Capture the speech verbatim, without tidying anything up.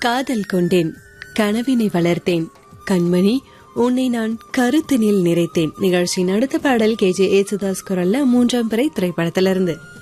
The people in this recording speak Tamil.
காதல் கொண்டேன், கனவினை வளர்த்தேன், கண்மணி உன்னை நான் கருத்தினில் நிறைத்தேன். நிகழ்ச்சியின் அடுத்த பாடல் கே ஜே ஏசுதாஸ் குரல்ல மூன்றாம் பிறை திரைப்படத்திலிருந்து.